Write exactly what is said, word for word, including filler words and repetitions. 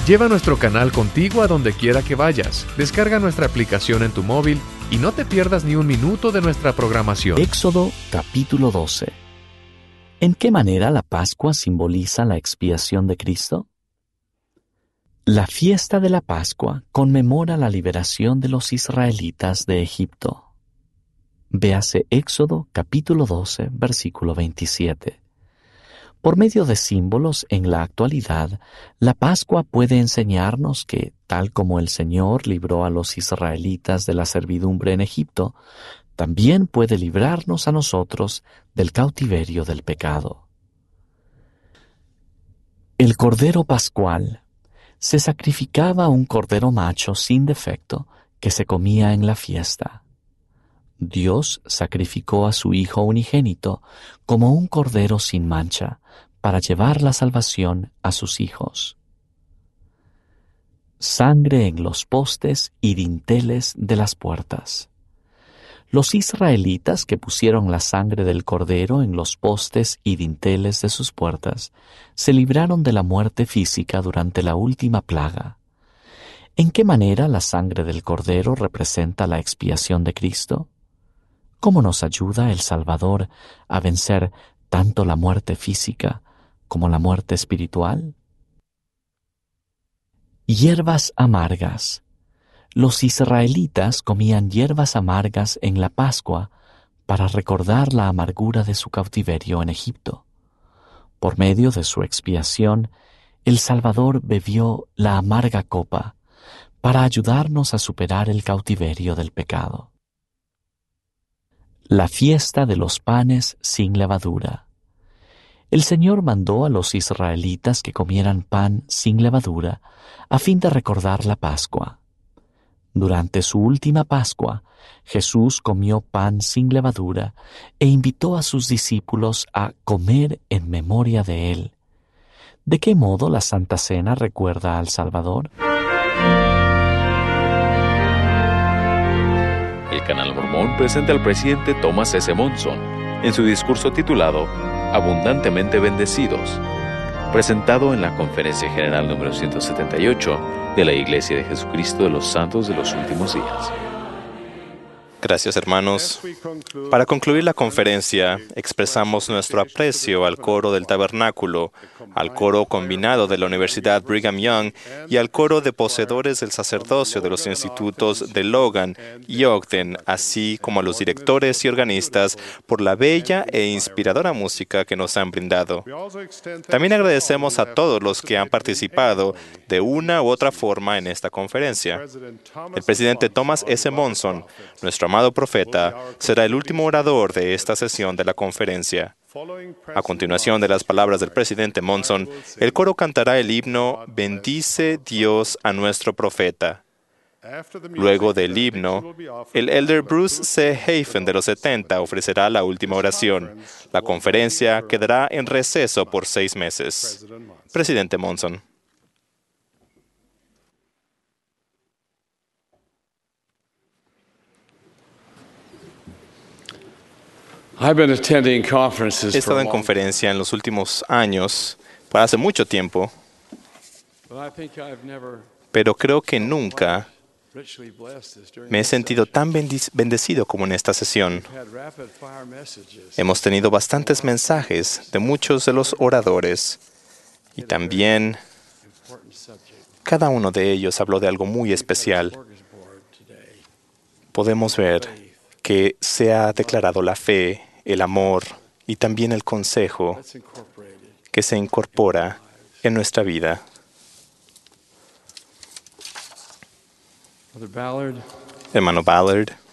Lleva nuestro canal contigo a donde quiera que vayas. Descarga nuestra aplicación en tu móvil y no te pierdas ni un minuto de nuestra programación. Éxodo capítulo doce. ¿En qué manera la Pascua simboliza la expiación de Cristo? La fiesta de la Pascua conmemora la liberación de los israelitas de Egipto. Véase Éxodo capítulo doce, versículo veintisiete. Por medio de símbolos en la actualidad, la Pascua puede enseñarnos que, tal como el Señor libró a los israelitas de la servidumbre en Egipto, también puede librarnos a nosotros del cautiverio del pecado. El Cordero Pascual. Se sacrificaba un cordero macho sin defecto que se comía en la fiesta. Dios sacrificó a su Hijo unigénito como un cordero sin mancha para llevar la salvación a sus hijos. Sangre en los postes y dinteles de las puertas. Los israelitas que pusieron la sangre del cordero en los postes y dinteles de sus puertas se libraron de la muerte física durante la última plaga. ¿En qué manera la sangre del cordero representa la expiación de Cristo? ¿Cómo nos ayuda el Salvador a vencer tanto la muerte física como la muerte espiritual? Hierbas amargas. Los israelitas comían hierbas amargas en la Pascua para recordar la amargura de su cautiverio en Egipto. Por medio de su expiación, el Salvador bebió la amarga copa para ayudarnos a superar el cautiverio del pecado. La fiesta de los panes sin levadura. El Señor mandó a los israelitas que comieran pan sin levadura a fin de recordar la Pascua. Durante su última Pascua, Jesús comió pan sin levadura e invitó a sus discípulos a comer en memoria de Él. ¿De qué modo la Santa Cena recuerda al Salvador? El Canal Mormón presenta al presidente Thomas S. Monson en su discurso titulado Abundantemente Bendecidos, presentado en la Conferencia General número ciento setenta y ocho de la Iglesia de Jesucristo de los Santos de los Últimos Días. Gracias, hermanos. Para concluir la conferencia, expresamos nuestro aprecio al coro del Tabernáculo, al coro combinado de la Universidad Brigham Young y al coro de poseedores del sacerdocio de los institutos de Logan y Ogden, así como a los directores y organistas por la bella e inspiradora música que nos han brindado. También agradecemos a todos los que han participado de una u otra forma en esta conferencia. El presidente Thomas S. Monson, nuestro amado profeta, será el último orador de esta sesión de la conferencia. A continuación de las palabras del presidente Monson, el coro cantará el himno Bendice Dios a nuestro profeta. Luego del himno, el elder Bruce C. Hafen de los setenta ofrecerá la última oración. La conferencia quedará en receso por seis meses. Presidente Monson. He estado en conferencia en los últimos años, para hace mucho tiempo, pero creo que nunca me he sentido tan bendecido como en esta sesión. Hemos tenido bastantes mensajes de muchos de los oradores y también cada uno de ellos habló de algo muy especial. Podemos ver que se ha declarado la fe, el amor y también el consejo que se incorpora en nuestra vida. Hermano Ballard,